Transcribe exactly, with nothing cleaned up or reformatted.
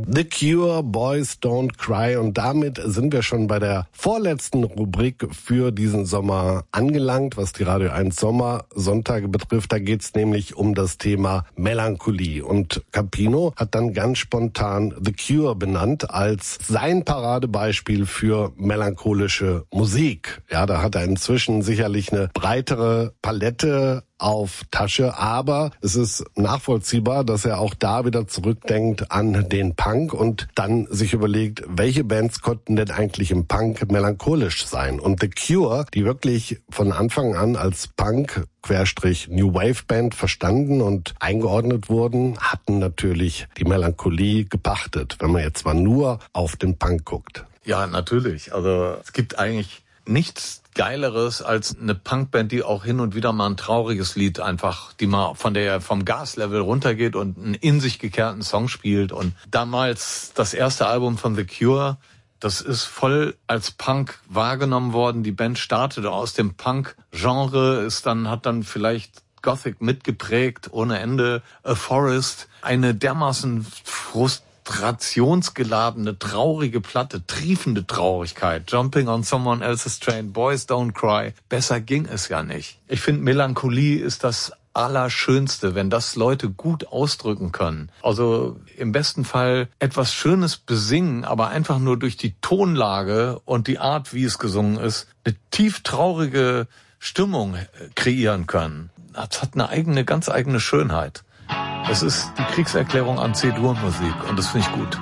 The Cure, Boys Don't Cry, und damit sind wir schon bei der vorletzten Rubrik für diesen Sommer angelangt, was die Radio eins Sommersonntage betrifft. Da geht's nämlich um das Thema Melancholie, und Campino hat dann ganz spontan The Cure benannt als sein Paradebeispiel für melancholische Musik. Ja, da hat er inzwischen sicherlich eine breitere Palette auf Tasche, aber es ist nachvollziehbar, dass er auch da wieder zurückdenkt an den Punk und dann sich überlegt, welche Bands konnten denn eigentlich im Punk melancholisch sein? Und The Cure, die wirklich von Anfang an als Punk Querstrich New Wave Band verstanden und eingeordnet wurden, hatten natürlich die Melancholie gepachtet, wenn man jetzt mal nur auf den Punk guckt. Ja, natürlich. Also es gibt eigentlich nichts Geileres als eine Punkband, die auch hin und wieder mal ein trauriges Lied einfach, die mal von der vom Gaslevel runtergeht und einen in sich gekehrten Song spielt. Und damals das erste Album von The Cure, das ist voll als Punk wahrgenommen worden. Die Band startete aus dem Punk-Genre, ist dann hat dann vielleicht Gothic mitgeprägt ohne Ende. A Forest, eine dermaßen Frust frustrationsgeladene, traurige Platte, triefende Traurigkeit. Jumping on Someone Else's Train, Boys Don't Cry. Besser ging es ja nicht. Ich finde, Melancholie ist das Allerschönste, wenn das Leute gut ausdrücken können. Also im besten Fall etwas Schönes besingen, aber einfach nur durch die Tonlage und die Art, wie es gesungen ist, eine tief traurige Stimmung kreieren können. Das hat eine eigene, ganz eigene Schönheit. Es ist die Kriegserklärung an C-Dur-Musik und das finde ich gut.